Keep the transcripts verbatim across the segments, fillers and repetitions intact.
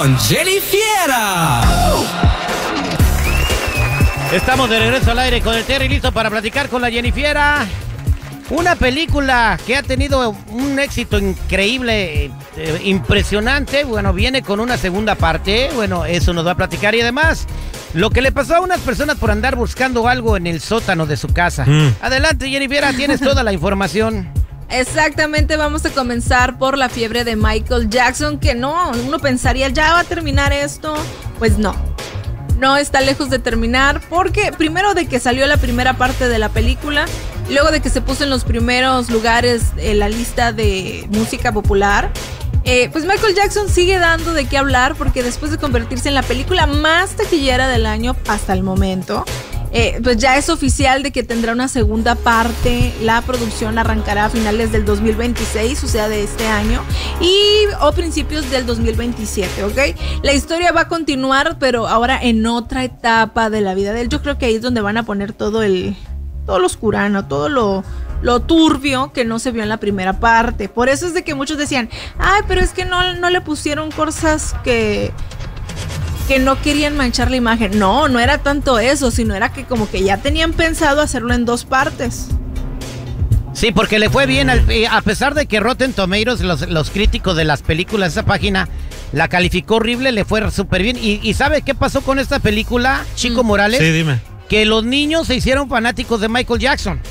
con Jenny Fiera. Estamos de regreso al aire con el Terry, listo para platicar con la Jenny Fiera. Una película que ha tenido un éxito increíble, eh, impresionante. Bueno, viene con una segunda parte. Bueno, eso nos va a platicar. Y además, lo que le pasó a unas personas por andar buscando algo en el sótano de su casa. Mm. Adelante, Jenny Fiera, tienes toda la información. Exactamente, vamos a comenzar por la fiebre de Michael Jackson, que no, uno pensaría, ya va a terminar esto. Pues no. No está lejos de terminar, porque primero de que salió la primera parte de la película, luego de que se puso en los primeros lugares en la lista de música popular, eh, pues Michael Jackson sigue dando de qué hablar, porque después de convertirse en la película más taquillera del año hasta el momento, eh, pues ya es oficial de que tendrá una segunda parte. La producción arrancará a finales del dos mil veintiséis, o sea de este año, y o principios del dos mil veintisiete, ¿ok? La historia va a continuar, pero ahora en otra etapa de la vida de él. Yo creo que ahí es donde van a poner todo el, todo lo oscurano, todo lo, lo turbio que no se vio en la primera parte. Por eso es de que muchos decían, ay, pero es que no, no le pusieron cosas que... que no querían manchar la imagen. No, no era tanto eso, sino era que como que ya tenían pensado hacerlo en dos partes. Sí, porque le fue bien, al, a pesar de que Rotten Tomatoes, los, los críticos de las películas, esa página, la calificó horrible, le fue súper bien. ¿Y, y sabe qué pasó con esta película, Chico mm. Morales? Sí, dime. Que los niños se hicieron fanáticos de Michael Jackson.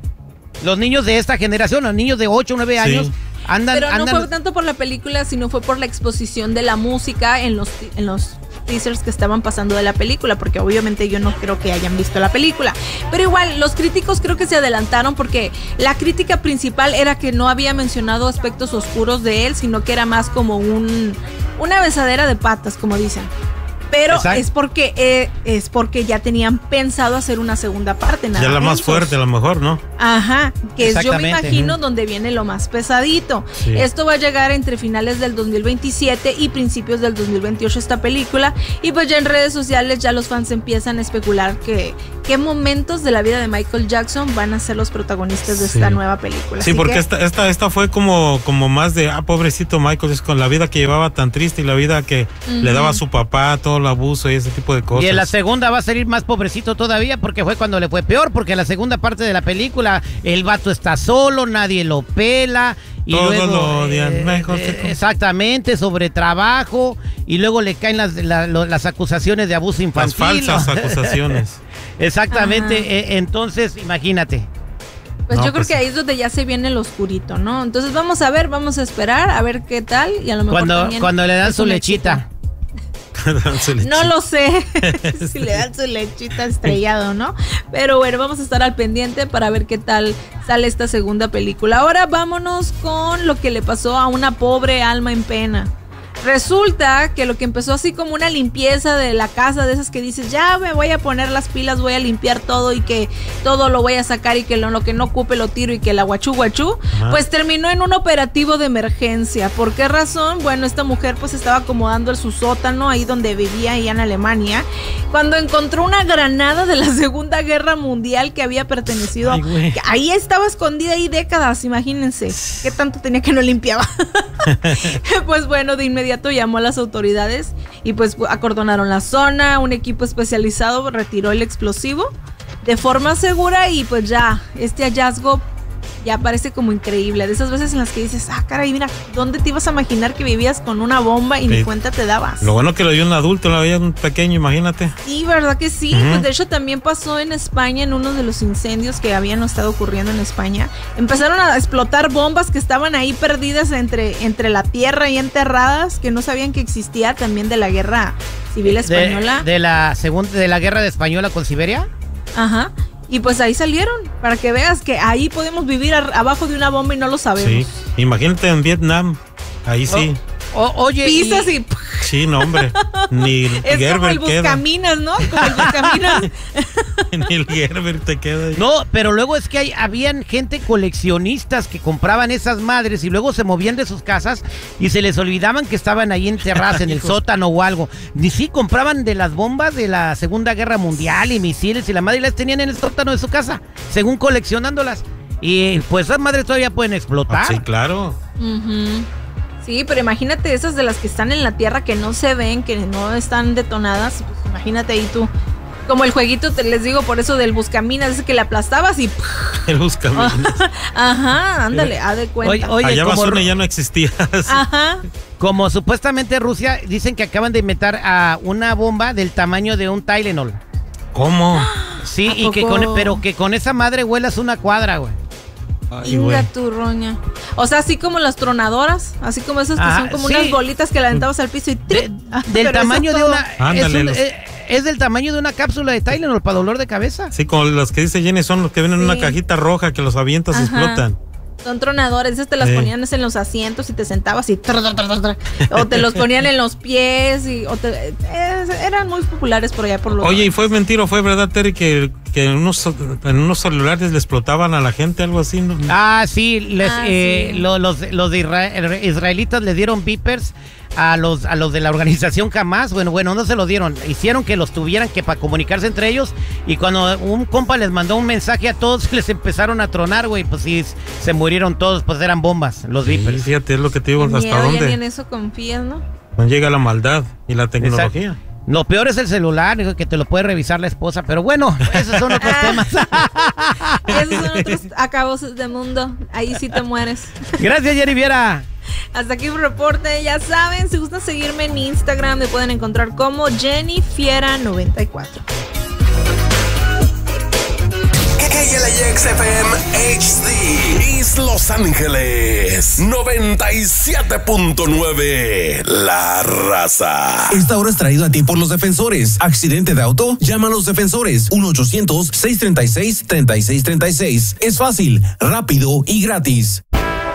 Los niños de esta generación, los niños de ocho o nueve años... Sí. Andan, Pero no andan... fue tanto por la película, sino fue por la exposición de la música en los, en los teasers que estaban pasando de la película, porque obviamente yo no creo que hayan visto la película. Pero igual, los críticos creo que se adelantaron, porque la crítica principal era que no había mencionado aspectos oscuros de él, sino que era más como un una besadera de patas, como dicen. Pero Exacto. es porque eh, es porque ya tenían pensado hacer una segunda parte. Nada ya la más fuerte, a lo mejor, ¿no? Ajá, que es, yo me imagino, uh-huh. donde viene lo más pesadito. Sí. Esto va a llegar entre finales del dos mil veintisiete y principios del dos mil veintiocho esta película. Y pues ya en redes sociales ya los fans empiezan a especular que qué momentos de la vida de Michael Jackson van a ser los protagonistas de sí. esta nueva película. Sí, Así porque que, esta, esta, esta fue como, como más de, ah, pobrecito Michael, es con la vida que llevaba tan triste y la vida que uh-huh. le daba a su papá, todo el abuso y ese tipo de cosas. Y en la segunda va a salir más pobrecito todavía, porque fue cuando le fue peor, porque en la segunda parte de la película el vato está solo, nadie lo pela. Y Todos luego, lo odian. Eh, Mejor eh, exactamente, sobre trabajo, y luego le caen las, la, lo, las acusaciones de abuso infantil. Las falsas acusaciones. Exactamente, eh, entonces imagínate. Pues no, yo creo pues, que ahí es donde ya se viene el oscurito, ¿no? Entonces vamos a ver, vamos a esperar, a ver qué tal, y a lo mejor cuando, cuando le dan su lechita. lechita. No lo sé si le dan su lechita estrellado, ¿no? Pero bueno, vamos a estar al pendiente para ver qué tal sale esta segunda película. Ahora vámonos con lo que le pasó a una pobre alma en pena. Resulta que lo que empezó así como una limpieza de la casa, de esas que dices, ya me voy a poner las pilas, voy a limpiar todo y que todo lo voy a sacar y que lo, lo que no ocupe lo tiro y que la guachú guachú, Ajá. pues terminó en un operativo de emergencia. ¿Por qué razón? Bueno, esta mujer pues estaba acomodando en su sótano, ahí donde vivía, allá en Alemania, cuando encontró una granada de la Segunda Guerra Mundial que había pertenecido, Ay, a, ahí estaba escondida ahí décadas, imagínense, qué tanto tenía que no limpiaba. Pues bueno, de inmediato llamó a las autoridades y pues acordonaron la zona. Un equipo especializado retiró el explosivo de forma segura y pues ya este hallazgo ya parece como increíble, de esas veces en las que dices, ah, caray, mira, ¿dónde te ibas a imaginar que vivías con una bomba y sí. ni cuenta te dabas? Lo bueno que lo vio un adulto, lo veía un pequeño, imagínate. Sí, ¿verdad que sí? Uh-huh. Pues de hecho también pasó en España, en uno de los incendios que habían estado ocurriendo en España. Empezaron a explotar bombas que estaban ahí perdidas entre, entre la tierra y enterradas, que no sabían que existía, también de la guerra civil española. De, de la segunda, de la guerra de española con Siberia. Ajá. Y pues ahí salieron, para que veas que ahí podemos vivir a, abajo de una bomba y no lo sabemos. Sí, imagínate en Vietnam, ahí sí. Oh, oh, oye, pisas y... y... Sí, no, hombre, ni el es Gerber como el buscaminas, ¿no? Como el buscaminas. Ni el Gerber te queda ahí. No, pero luego es que hay, habían gente coleccionistas que compraban esas madres y luego se movían de sus casas y se les olvidaban que estaban ahí enterradas en el sótano o algo. Ni sí compraban de las bombas de la Segunda Guerra Mundial y misiles y la madre las tenían en el sótano de su casa, según coleccionándolas. Y pues esas madres todavía pueden explotar. Ah, sí, claro. Uh-huh. Sí, pero imagínate esas de las que están en la tierra que no se ven, que no están detonadas. Pues imagínate ahí tú. Como el jueguito, te les digo, por eso del buscaminas, es que le aplastabas y... El buscaminas. Ajá, ándale, haz de cuenta. Oye, oye, Allá como, Basuna ya no existía. Ajá. como supuestamente Rusia, dicen que acaban de inventar a una bomba del tamaño de un Tylenol. ¿Cómo? Sí, ¿A y que poco? con, pero que con esa madre vuelas una cuadra, güey. Ay, Inga güey. tu roña. O sea, así como las tronadoras, así como esas que Ah, son como sí. unas bolitas que la aventabas al piso y De- ¡trip! Ah, del pero tamaño eso de todo. una... Es, Ándale, un- los- es, es del tamaño de una cápsula de Tylenol para dolor de cabeza. Sí, como los que dice Jenny son los que vienen en Sí. una cajita roja que los avientas y Ajá. explotan. Son tronadores, esas te las Sí. ponían en los asientos y te sentabas y... tra, tra, tra, tra, tra. O te los ponían en los pies y... O te, eh, eran muy populares por allá por los... Oye, ¿y fue mentira o fue verdad, Terry, que, que en, unos, en unos celulares le explotaban a la gente, algo así? ¿No? Ah, sí, les, Ah, eh, sí. lo- los, los de Isra- israelitas les dieron beepers a los, a los de la organización Hamas. Bueno, bueno, no se los dieron. Hicieron que los tuvieran que para comunicarse entre ellos. Y cuando un compa les mandó un mensaje a todos, les empezaron a tronar, güey. Pues sí, se murieron todos, pues eran bombas, los Sí, beepers. fíjate, es lo que te digo, Qué hasta miedo, ya ni dónde en eso confías, ¿no? no llega la maldad y la tecnología. Exacto. Lo peor es el celular, digo, que te lo puede revisar la esposa. Pero bueno, esos son otros Ah. temas. Esos son otros acabos de mundo. Ahí sí te mueres. Gracias, Jenny Viera. Hasta aquí un reporte. Ya saben, si gustan seguirme en Instagram, me pueden encontrar como Jenny Fiera noventa y cuatro. K L I X F M H D East Los Ángeles noventa y siete punto nueve La Raza. Esta hora es traído a ti por los defensores. Accidente de auto, llama a los defensores. uno ochocientos, seiscientos treinta y seis, treinta y seis treinta y seis. Es fácil, rápido y gratis.